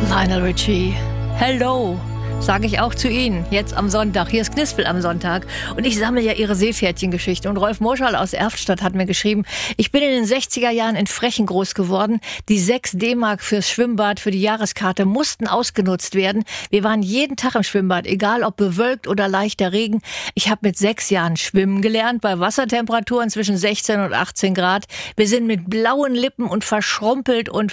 Lionel Richie. Hello, sage ich auch zu Ihnen, jetzt am Sonntag. Hier ist Knispel am Sonntag und ich sammle ja Ihre Seepferdchengeschichte. Und Rolf Moschal aus Erftstadt hat mir geschrieben, ich bin in den 60er Jahren in Frechen groß geworden. Die 6 D-Mark fürs Schwimmbad, für die Jahreskarte mussten ausgenutzt werden. Wir waren jeden Tag im Schwimmbad, egal ob bewölkt oder leichter Regen. Ich habe mit 6 Jahren schwimmen gelernt, bei Wassertemperaturen zwischen 16 und 18 Grad. Wir sind mit blauen Lippen und verschrumpelten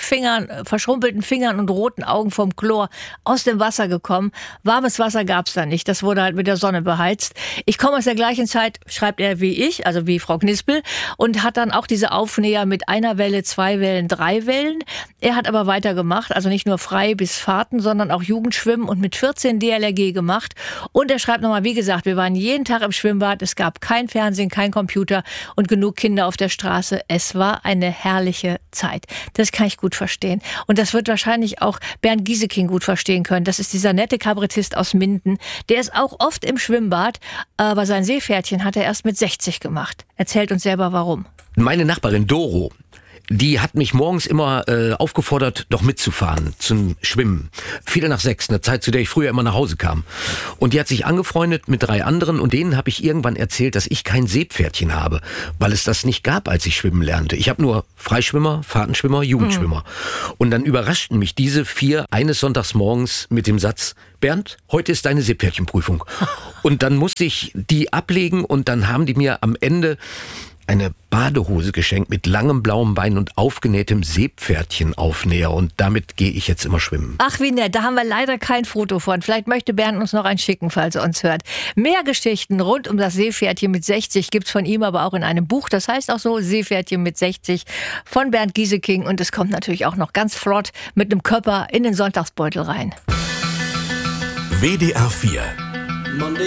Fingern und roten Augen vom Chlor aus dem Wasser gekommen. Warmes Wasser gab's da nicht, das wurde halt mit der Sonne beheizt. Ich komme aus der gleichen Zeit, schreibt er wie ich, also wie Frau Knispel, und hat dann auch diese Aufnäher mit einer Welle, 2 Wellen, 3 Wellen. Er hat aber weitergemacht, also nicht nur frei bis Fahrten, sondern auch Jugendschwimmen und mit 14 DLRG gemacht. Und er schreibt nochmal, wie gesagt, wir waren jeden Tag im Schwimmbad, es gab kein Fernsehen, kein Computer und genug Kinder auf der Straße. Es war eine herrliche Zeit. Das kann ich gut verstehen. Und das wird wahrscheinlich auch Bernd Gieseking gut verstehen können. Das ist dieser nette Kabarettist aus Minden. Der ist auch oft im Schwimmbad, aber sein Seepferdchen hat er erst mit 60 gemacht. Erzählt uns selber warum. Meine Nachbarin Doro, die hat mich morgens immer aufgefordert, doch mitzufahren zum Schwimmen. 5:45, eine Zeit, zu der ich früher immer nach Hause kam. Und die hat sich angefreundet mit 3 anderen und denen habe ich irgendwann erzählt, dass ich kein Seepferdchen habe, weil es das nicht gab, als ich schwimmen lernte. Ich habe nur Freischwimmer, Fahrtenschwimmer, Jugendschwimmer. Und dann überraschten mich diese 4 eines Sonntags morgens mit dem Satz, Bernd, heute ist deine Seepferdchenprüfung. Und dann musste ich die ablegen und dann haben die mir am Ende eine Badehose geschenkt mit langem blauem Bein und aufgenähtem Seepferdchenaufnäher. Und damit gehe ich jetzt immer schwimmen. Ach, wie nett. Da haben wir leider kein Foto von. Vielleicht möchte Bernd uns noch ein schicken, falls er uns hört. Mehr Geschichten rund um das Seepferdchen mit 60 gibt's von ihm aber auch in einem Buch. Das heißt auch so, Seepferdchen mit 60 von Bernd Gieseking. Und es kommt natürlich auch noch ganz flott mit einem Köpper in den Sonntagsbeutel rein. WDR 4